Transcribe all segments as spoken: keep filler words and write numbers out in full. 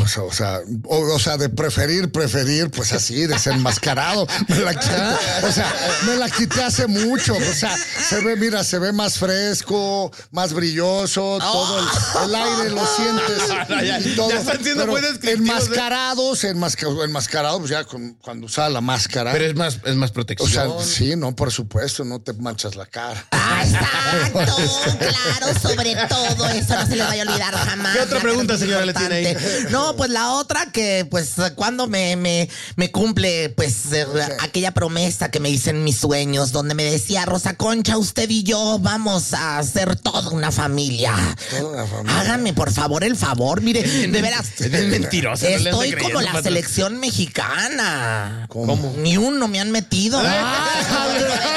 Pues, o sea, o, o sea, de preferir, preferir, pues así, desenmascarado. Me la quité, o sea, me la quité hace mucho. O sea, se ve, mira, se ve más fresco, más brilloso, todo el, el aire lo sientes. No, ya, y todo. Ya están siendo muy descriptivos. Enmascarados, enmascarados, enmascarado, pues ya con, cuando usaba la máscara. Pero es más, es más protección. O sea, sí, no, por supuesto, no te manchas la cara. Ah, exacto, claro, sobre todo eso no se le vaya a olvidar jamás. ¿Qué otra pregunta, señora, le tiene ahí? No, pues la otra que, pues, cuando me, me, me cumple, pues, eh, Okay. aquella promesa que me hice en mis sueños, donde me decía, Rosa Concha, usted y yo vamos a hacer toda una familia. Toda una familia. Hágame, por favor, el favor. Mire, de veras. Es mentirosa. no le ande Estoy creyendo, como la patrón. selección mexicana. ¿Cómo? Ni uno me han metido. ¡Ay,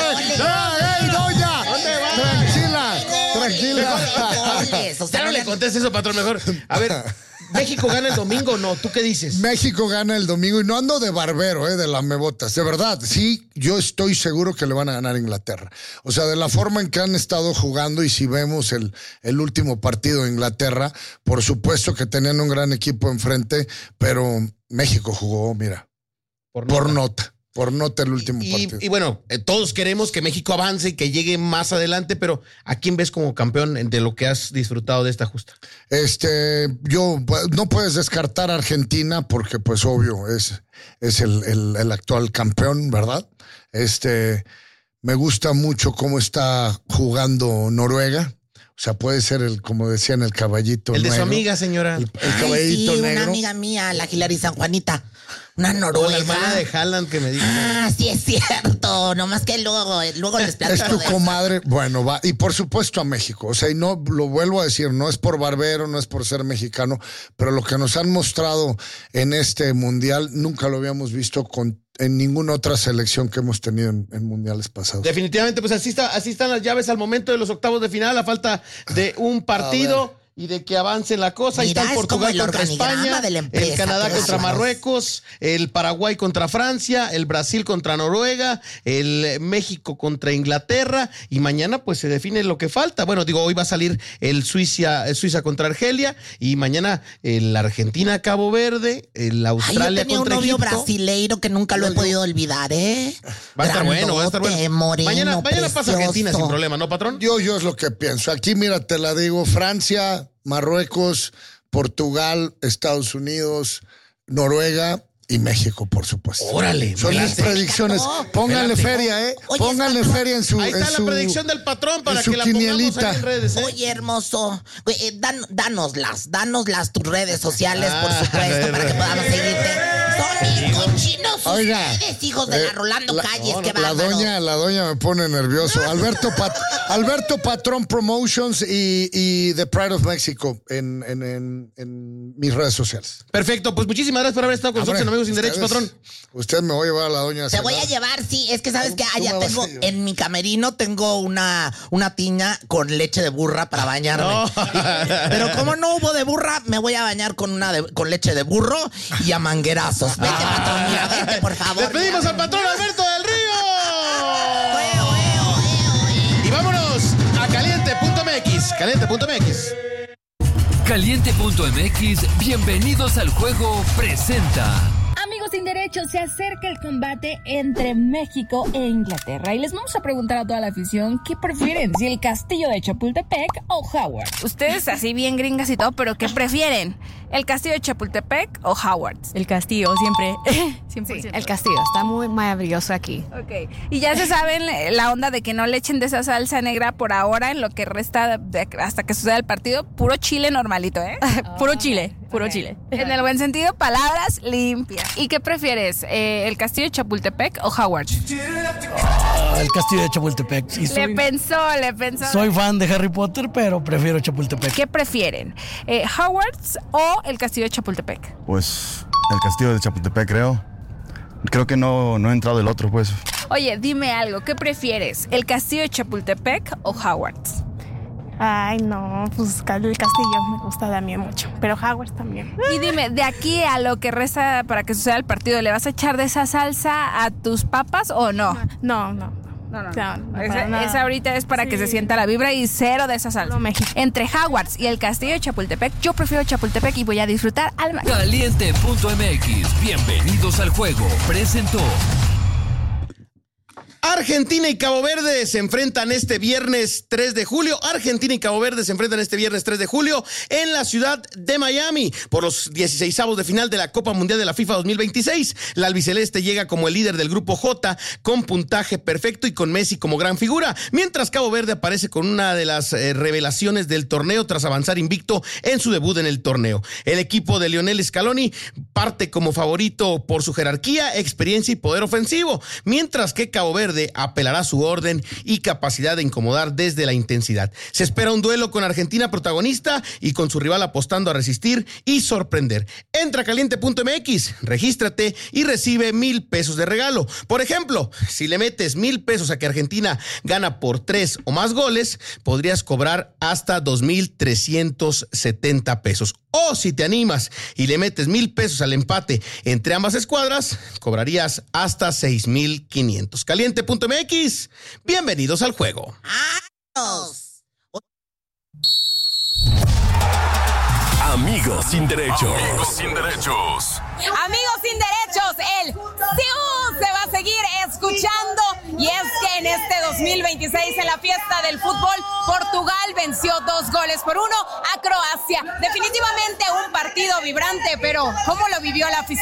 ey, no, ya! Tranquila, tranquila. Goles, o sea, Ya no no le le- contestes eso, patrón, mejor. A ver, ¿México gana el domingo o no? ¿Tú qué dices? México gana el domingo y no ando de barbero, eh, de lamebotas. De verdad, sí, yo estoy seguro que le van a ganar a Inglaterra. O sea, de la forma en que han estado jugando y si vemos el, el último partido de Inglaterra, por supuesto que tenían un gran equipo enfrente, pero México jugó, mira, Por por nota. nota. Por nota el último Y, partido. y bueno, eh, todos queremos que México avance y que llegue más adelante, pero ¿a quién ves como campeón de lo que has disfrutado de esta justa? Este, yo, pues, no puedes descartar a Argentina porque, pues, obvio, es, es el, el, el actual campeón, ¿verdad? Este, me gusta mucho cómo está jugando Noruega. O sea, puede ser el, como decían, el caballito El de su negro. amiga, señora. El, el Ay, caballito sí, negro. una amiga mía, la Hilary San Juanita. Una O la noruega. hermana de Haaland que me dijo. Ah, sí es cierto. Nomás que luego, luego les platico Es tu de eso. comadre, bueno, va, y por supuesto a México, o sea, y no, lo vuelvo a decir, no es por barbero, no es por ser mexicano, pero lo que nos han mostrado en este mundial, nunca lo habíamos visto con, en ninguna otra selección que hemos tenido en, en mundiales pasados. Definitivamente, pues así, está, así están las llaves al momento de los octavos de final, a falta de un partido y de que avance la cosa. Ahí Mira, está el es como Portugal el contra organigrama España, de la empresa, el Canadá qué contra bárbaros. Marruecos, el Paraguay contra Francia, el Brasil contra Noruega, el México contra Inglaterra y mañana pues se define lo que falta. Bueno, digo, hoy va a salir el Suiza, el Suiza contra Argelia y mañana el Argentina Cabo Verde, el Ay, Australia yo tenía un contra novio Egipto. brasileiro que nunca lo he podido olvidar, ¿eh? Va a estar bueno, va a estar bueno. Grandote, moreno, mañana mañana pasa precioso. Argentina sin problema, ¿no, patrón? Yo, yo es lo que pienso. Aquí, mira, te la digo, Francia, Marruecos, Portugal, Estados Unidos, Noruega y México, por supuesto. Órale, Son me mis late. predicciones. Pónganle Espérate. feria, ¿eh? Oye, Pónganle patrón. feria en su Ahí está en la su- predicción del patrón para en su que la pongamos quinielita. ahí en redes, ¿eh? Oye, hermoso, güey, eh, dan, dánoslas, dánoslas tus redes sociales, por Ah, supuesto, para que podamos seguirte. Son bien cochinos Oiga, ustedes, hijos de la eh, Rolando la- Calles, no, qué no, la bárbaro. doña, la doña me pone nervioso. Alberto, Pat- Alberto Patrón Promotions y, y The Pride of Mexico en, en, en, en mis redes sociales. Perfecto, pues muchísimas gracias por haber estado con nosotros en Amigos Sin Derechos, Ustedes- patrón. Usted me voy a llevar a la doña. Te voy a llevar, sí, es que sabes ¿Tú- que tú allá me vas tengo, a llevar? en mi camerino tengo una, una tiña con leche de burra para bañarme. No. Pero como no hubo de burra, me voy a bañar con una de- con leche de burro y a manguerazos. Vete, patrón, mira, vete, por favor. Despedimos mira. al patrón Alberto del Río. Eo, eo, eo, eo. Y vámonos a caliente punto m x. caliente punto m x. Caliente punto m x, bienvenidos al juego, presenta. Amigos sin derechos, se acerca el combate entre México e Inglaterra y les vamos a preguntar a toda la afición qué prefieren, si el castillo de Chapultepec o Howard. Ustedes así bien gringas y todo, pero ¿qué prefieren? ¿El castillo de Chapultepec o Howard? El castillo, siempre. cien por Sí, ciento. el castillo, está muy maravilloso aquí. Ok, y ya se saben la onda de que no le echen de esa salsa negra por ahora en lo que resta de- hasta que suceda el partido, puro chile normalito, ¿eh? Puro chile, puro Ok. chile. En el buen sentido, palabras limpias. ¿Y qué prefieres? Eh, ¿El castillo de Chapultepec o Howard? Ah, el castillo de Chapultepec. Y Le soy, pensó, le pensó. soy fan de Harry Potter, pero prefiero Chapultepec. ¿Qué prefieren? Eh, ¿Howard's o el castillo de Chapultepec? Pues el castillo de Chapultepec, creo. Creo que no, no he entrado el otro, pues. Oye, dime algo, ¿qué prefieres? ¿El castillo de Chapultepec o Howard's? Ay, no, pues el castillo me gusta también mucho, pero Howard también. Y dime, de aquí a lo que resta para que suceda el partido, ¿le vas a echar de esa salsa a tus papas o no? No, no, No, no, No, no. no, Esa, para nada. esa ahorita es para Sí. que se sienta la vibra y cero de esa salsa. No, México. Entre Hogwarts y el castillo de Chapultepec, yo prefiero Chapultepec y voy a disfrutar al máximo. Caliente punto m x, bienvenidos al juego, presentó. Argentina y Cabo Verde se enfrentan este viernes tres de julio. Argentina y Cabo Verde se enfrentan este viernes tres de julio en la ciudad de Miami por los dieciseisavos de final de la Copa Mundial de la FIFA dos mil veintiséis. La albiceleste llega como el líder del grupo J con puntaje perfecto y con Messi como gran figura, mientras Cabo Verde aparece con una de las eh, revelaciones del torneo tras avanzar invicto en su debut en el torneo. El equipo de Lionel Scaloni parte como favorito por su jerarquía, experiencia y poder ofensivo, mientras que Cabo Verde apelará su orden y capacidad de incomodar desde la intensidad. Se espera un duelo con Argentina protagonista y con su rival apostando a resistir y sorprender. Entra a caliente punto m x, regístrate y recibe mil pesos de regalo. Por ejemplo, si le metes mil pesos a que Argentina gana por tres o más goles, podrías cobrar hasta dos mil trescientos setenta pesos. O si te animas y le metes mil pesos al empate entre ambas escuadras, cobrarías hasta seis mil quinientos. Caliente punto m x, bienvenidos al juego. Amigos sin derechos. Amigos sin derechos. Amigos sin derechos, el Siu se va a seguir escuchando. Y es que en este dos mil veintiséis, en la fiesta del fútbol, Portugal venció dos goles por uno a Croacia. Definitivamente un partido vibrante, pero ¿cómo lo vivió la afición?